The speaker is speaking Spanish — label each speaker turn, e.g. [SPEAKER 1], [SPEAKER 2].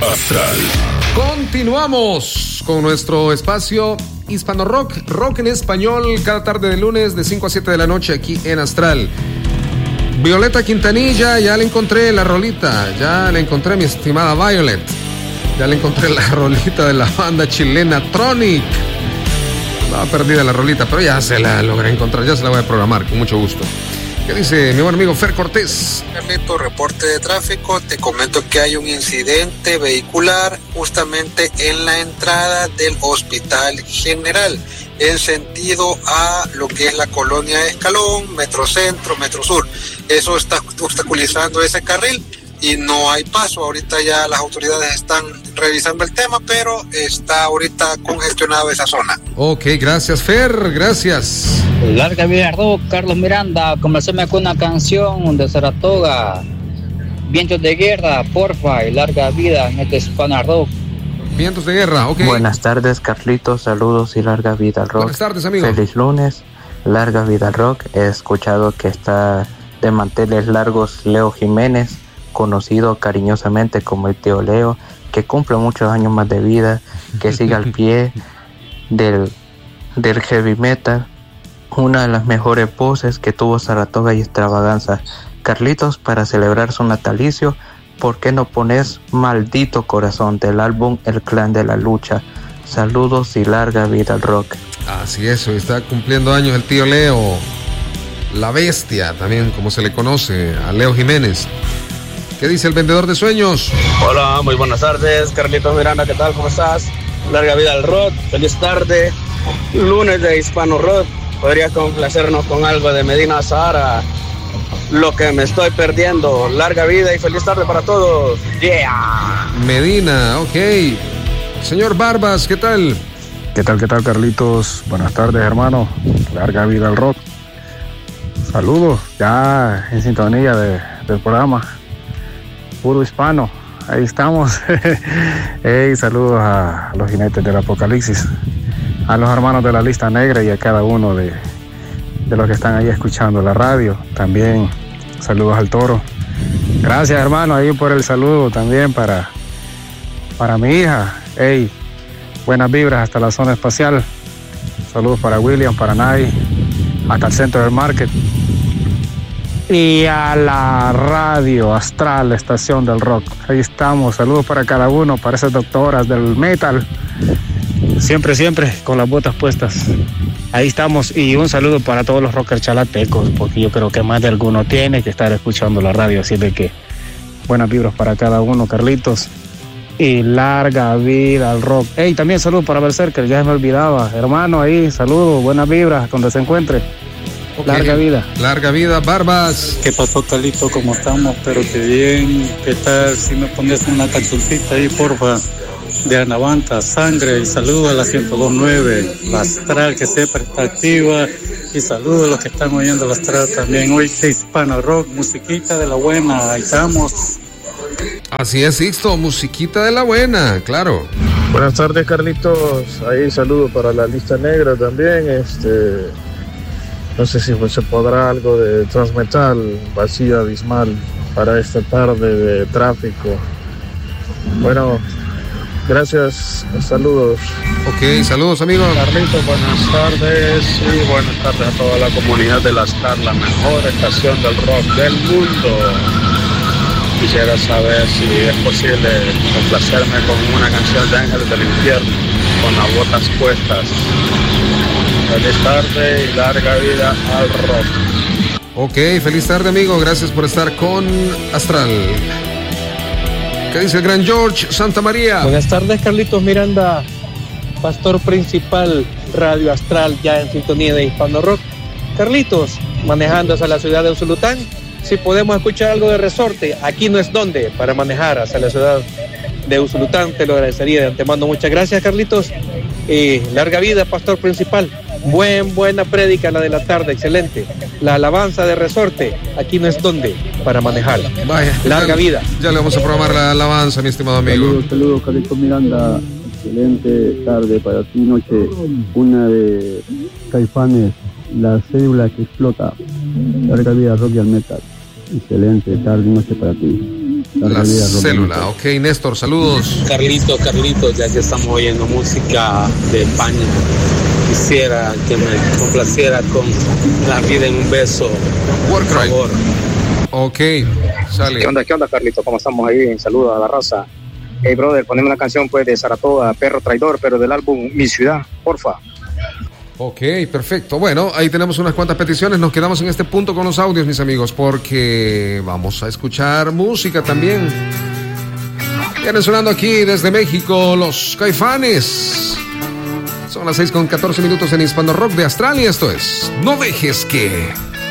[SPEAKER 1] Astral.
[SPEAKER 2] Continuamos con nuestro espacio Hispano Rock, rock en español, cada tarde de lunes de 5 a 7 de la noche aquí en Astral. Violeta Quintanilla, ya le encontré la rolita, ya le encontré, mi estimada Violet. Ya le encontré la rolita de la banda chilena Tronic. Estaba perdida la rolita, pero ya se la logré encontrar, ya se la voy a programar con mucho gusto. ¿Qué dice mi buen amigo Fer Cortés?
[SPEAKER 3] Carlito, reporte de tráfico. Te comento que hay un incidente vehicular justamente en la entrada del Hospital General, en sentido a lo que es la colonia Escalón, Metrocentro, Metro Sur. Eso está obstaculizando ese carril y no hay paso. Ahorita ya las autoridades están revisando el tema, pero está ahorita congestionado esa zona.
[SPEAKER 2] Ok, gracias Fer, gracias.
[SPEAKER 4] Larga vida rock, Carlos Miranda, conversame con una canción de Saratoga, Vientos de Guerra, porfa, y larga vida en este Hispano Rock.
[SPEAKER 2] Vientos de Guerra, ok.
[SPEAKER 5] Buenas tardes, Carlitos, saludos y larga vida al rock.
[SPEAKER 2] Buenas tardes, amigo.
[SPEAKER 5] Feliz lunes, larga vida al rock. He escuchado que está de manteles largos Leo Jiménez, conocido cariñosamente como el tío Leo, que cumple muchos años más de vida, que sigue al pie del heavy metal. Una de las mejores voces que tuvo Saratoga y Extravaganza. Carlitos, para celebrar su natalicio, ¿por qué no pones Maldito Corazón del álbum El Clan de la Lucha? Saludos y larga vida al rock.
[SPEAKER 2] Así es, hoy está cumpliendo años el tío Leo, la bestia, también como se le conoce a Leo Jiménez. ¿Qué dice el vendedor de sueños?
[SPEAKER 6] Hola, muy buenas tardes, Carlitos Miranda, ¿qué tal? ¿Cómo estás? Larga vida al rock, feliz tarde, lunes de Hispano Rock. ¿Podrías complacernos con algo de Medina Zahara? Lo que me estoy perdiendo. Larga vida y feliz tarde para todos. Yeah.
[SPEAKER 2] Medina, ok. Señor Barbas, ¿qué tal?
[SPEAKER 7] ¿Qué tal, Carlitos? Buenas tardes, hermano. Larga vida al rock. Saludos, ya en sintonía del programa. Puro hispano. Ahí estamos. Hey, saludos a los jinetes del apocalipsis, a los hermanos de la lista negra y a cada uno de los que están ahí escuchando la radio. También saludos al Toro. Gracias, hermano, ahí por el saludo también para mi hija. Hey, buenas vibras hasta la zona espacial. Saludos para William, para Nay, hasta el centro del market. Y a la radio Astral, estación del rock. Ahí estamos. Saludos para cada uno, para esas doctoras del metal. Siempre con las botas puestas. Ahí estamos. Y un saludo para todos los rockers chalatecos, porque yo creo que más de alguno tiene que estar escuchando la radio. Así de que buenas vibras para cada uno, Carlitos. Y larga vida al rock. Hey, también saludos para Berserker, ya me olvidaba. Hermano, ahí, saludos, buenas vibras, donde se encuentre. Okay. Larga vida.
[SPEAKER 2] Larga vida, Barbas.
[SPEAKER 8] ¿Qué pasó, Carlito? ¿Cómo estamos? Espero que bien. ¿Qué tal? Si me pones una cancioncita ahí, porfa, de Anavanta, Sangre. Y saludo a la 102.9, la Astral, que siempre está activa. Y saludo a los que están oyendo la Astral también. Hoy es Hispano Rock, musiquita de la buena. Ahí estamos.
[SPEAKER 2] Así es, Sixto, musiquita de la buena, claro.
[SPEAKER 9] Buenas tardes, Carlitos. Ahí saludo para la lista negra también. No sé si se podrá algo de Transmetal, Vacío Abismal, para esta tarde de tráfico. Bueno, gracias, saludos.
[SPEAKER 2] Ok, saludos, amigos.
[SPEAKER 9] Carlitos, buenas tardes y buenas tardes a toda la comunidad de la Star, la mejor estación del rock del mundo. Quisiera saber si es posible complacerme con una canción de Ángeles del Infierno, con las botas puestas. Feliz tarde y larga vida al rock.
[SPEAKER 2] Ok, feliz tarde, amigo. Gracias por estar con Astral. ¿Qué dice el gran George Santa María?
[SPEAKER 10] Buenas tardes, Carlitos Miranda, pastor principal, Radio Astral, ya en sintonía de Hispano Rock. Carlitos, manejando hacia la ciudad de Usulután, si podemos escuchar algo de Resorte, Aquí no es donde, para manejar hacia la ciudad de Usulután, te lo agradecería de antemano. Muchas gracias, Carlitos. Larga vida, pastor principal. Buena prédica la de la tarde, excelente. La alabanza de Resorte, Aquí no es donde, para manejar.
[SPEAKER 2] Vaya,
[SPEAKER 10] larga vida.
[SPEAKER 2] Ya le vamos a programar la alabanza, mi estimado amigo.
[SPEAKER 11] Saludos, Carlitos Miranda. Excelente tarde para ti, noche. Una de Caifanes, La Cédula que Explota. Larga vida, rock y al metal. Excelente tarde y noche para ti.
[SPEAKER 2] La célula, ok, Néstor, saludos.
[SPEAKER 1] Carlitos, ya que estamos oyendo música de España, quisiera que me complaciera con La vida en un beso, por favor.
[SPEAKER 2] Ok, sale.
[SPEAKER 12] ¿Qué onda, Carlitos? ¿Cómo estamos ahí? Saludos a la raza. Hey, brother, poneme una canción pues de Saratoga, Perro Traidor, pero del álbum Mi Ciudad, porfa.
[SPEAKER 2] Ok, perfecto. Bueno, ahí tenemos unas cuantas peticiones. Nos quedamos en este punto con los audios, mis amigos, porque vamos a escuchar música también. Vienen sonando aquí desde México los Caifanes. Son las 6:14 en Hispano Rock de Astral y esto es No Dejes Que.